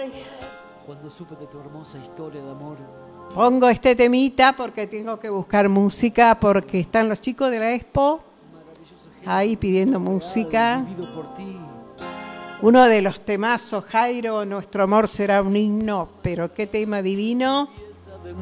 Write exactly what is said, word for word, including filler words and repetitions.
Cuando supe de tu hermosa historia de amor. Pongo este temita porque tengo que buscar música, porque están los chicos de la Expo ahí pidiendo música. Uno de los temazos, Jairo, nuestro amor será un himno, pero qué tema divino.